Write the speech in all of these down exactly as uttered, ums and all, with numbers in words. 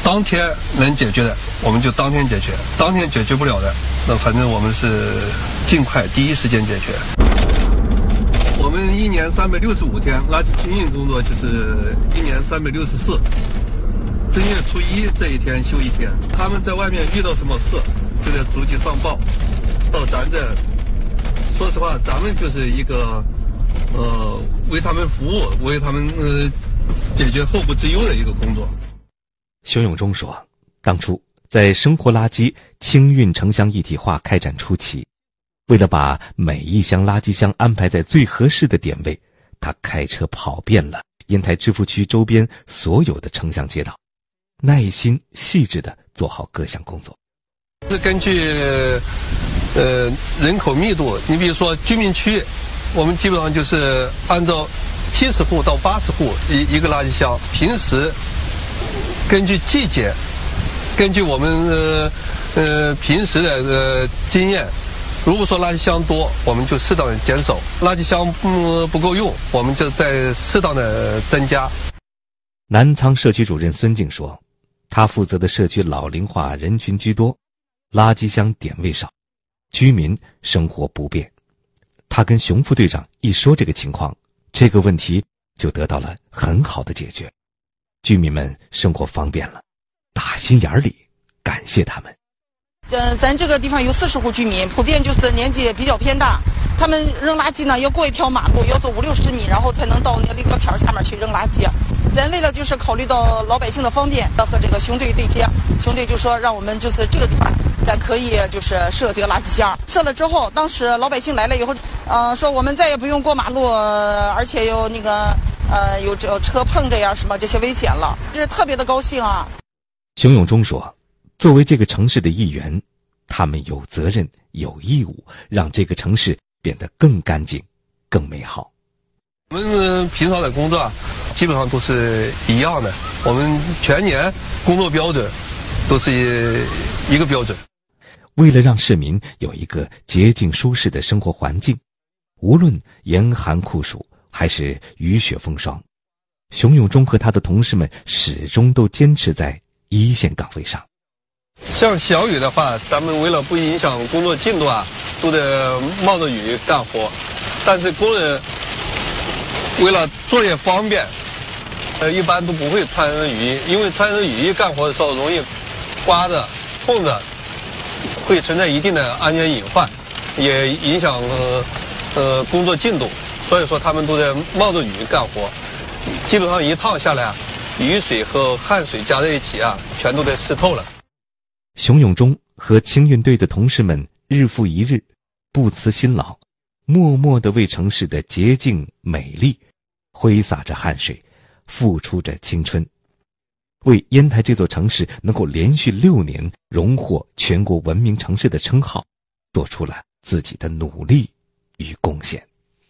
当天能解决的我们就当天解决，当天解决不了的，那反正我们是尽快第一时间解决。我们一年三百六十五天，垃圾清运工作就是一年三百六十四。正月初一这一天休一天，他们在外面遇到什么事，就得逐级上报，到咱这。说实话，咱们就是一个，呃，为他们服务，为他们呃解决后顾之忧的一个工作。 熊永忠说，当初在生活垃圾清运城乡一体化开展初期，为了把每一箱垃圾箱安排在最合适的点位，他开车跑遍了烟台芝罘区周边所有的城乡街道，耐心细致地做好各项工作。 是根据呃人口密度，你比如说居民区，我们基本上就是按照七十户到八十户一一个垃圾箱。平时根据季节，根据我们呃呃平时的呃经验，如果说垃圾箱多，我们就适当的减少；垃圾箱不不够用，我们就再适当的增加。 南仓社区主任孙静说，他负责的社区老龄化人群居多，垃圾箱点位少，居民生活不便。他跟熊副队长一说这个情况，这个问题就得到了很好的解决，居民们生活方便了，打心眼里感谢他们。 呃，咱这个地方有四十户居民，普遍就是年纪比较偏大，他们扔垃圾呢要过一条马路，要走五六十米，然后才能到那个立交桥下面去扔垃圾。咱为了就是考虑到老百姓的方便，要和这个熊队对接，熊队就说让我们就是这个地方咱可以就是设这个垃圾箱。设了之后，当时老百姓来了以后，呃，说我们再也不用过马路，而且有那个呃有这车碰着呀什么这些危险了，这是特别的高兴啊。 熊永忠说，作为这个城市的一员，他们有责任有义务让这个城市变得更干净更美好。 我们平常的工作啊，基本上都是一样的，我们全年工作标准都是一个标准。 为了让市民有一个洁净舒适的生活环境，无论严寒酷暑还是雨雪风霜，熊永忠和他的同事们始终都坚持在一线岗位上。 像小雨的话，咱们为了不影响工作进度啊，都得冒着雨干活。但是工人为了作业方便，呃，一般都不会穿雨衣，因为穿着雨衣干活的时候容易刮着、碰着，会存在一定的安全隐患，也影响呃呃工作进度。所以说他们都在冒着雨干活，基本上一趟下来啊，雨水和汗水加在一起啊，全都得湿透了。 熊永忠和清运队的同事们日复一日，不辞辛劳，默默地为城市的洁净美丽挥洒着汗水，付出着青春，为烟台这座城市能够连续六年荣获全国文明城市的称号做出了自己的努力与贡献。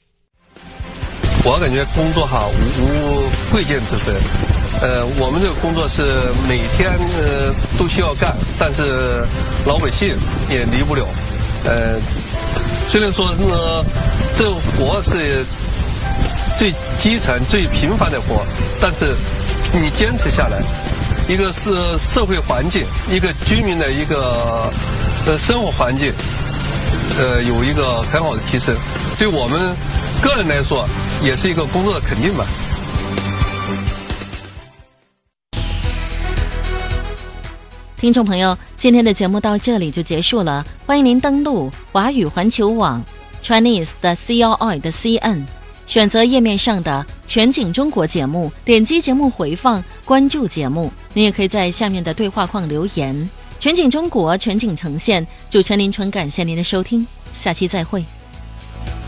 我感觉工作哈无无贵贱之分，呃，我们这个工作是每天呃都需要干，但是老百姓也离不了。呃，虽然说呢，这活是最基层、最平凡的活，但是你坚持下来，一个是社会环境，一个居民的一个呃生活环境，呃，有一个很好的提升，对我们个人来说，也是一个工作的肯定吧。 听众朋友，今天的节目到这里就结束了，欢迎您登录华语环球网 Chinese 的 C R I 的 C N， 选择页面上的全景中国节目，点击节目回放，关注节目。您也可以在下面的对话框留言。全景中国，全景呈现，主持人林纯感谢您的收听，下期再会。